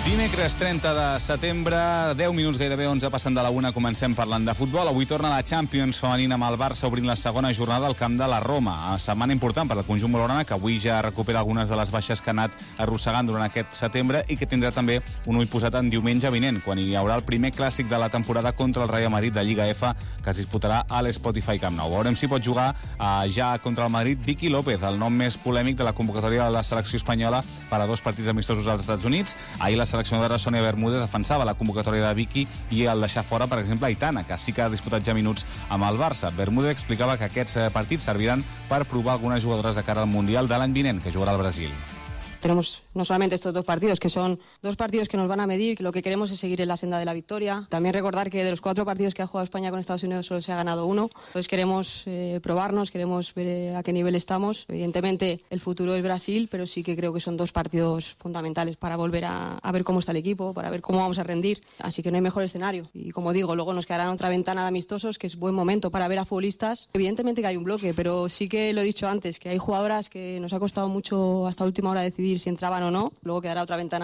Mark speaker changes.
Speaker 1: Dimecres 30 de setembre, 10 minuts gairebé 11 passant de la 1, comencem parlant de futbol. Avui torna la Champions femenina amb el Barça obrint la segona jornada al camp de la Roma. Setmana important per al conjunt blaugrana, que avui ja recupera algunes de les baixes que ha anat arrossegant durant aquest setembre i que tindrà també un ull posat en diumenge vinent, quan hi haurà el primer clàssic de la temporada contra el Real Madrid de Lliga F, que es disputarà a l'Spotify Camp Nou. Veurem si pot jugar ja contra el Madrid Vicky López, el nom més polèmic de la convocatòria de la selecció espanyola per a 2 partits amistosos als Estats Units. Ahir la seleccionadora Sonia Bermúdez defensava la convocatòria de Vicky i el deixar fora, per exemple, Aitana, que sí que ha disputat ja minuts amb el Barça. Bermúdez explicava que aquests partits serviran per provar algunes jugadores de cara al Mundial de l'any vinent, que jugarà al Brasil.
Speaker 2: Tenemos no solamente estos 2 partidos, que son 2 partidos que nos van a medir, que lo que queremos es seguir en la senda de la victoria. También recordar que de los 4 partidos que ha jugado España con Estados Unidos solo se ha ganado 1. Entonces queremos probarnos, queremos ver a qué nivel estamos. Evidentemente el futuro es Brasil, pero sí que creo que son 2 partidos fundamentales para volver a ver cómo está el equipo, para ver cómo vamos a rendir. Así que no hay mejor escenario. Y como digo, luego nos quedará otra ventana de amistosos, que es buen momento para ver a futbolistas. Evidentemente que hay un bloque, pero sí que lo he dicho antes, que hay jugadoras que nos ha costado mucho hasta la última hora decidir si entraban o no. Luego quedará otra ventana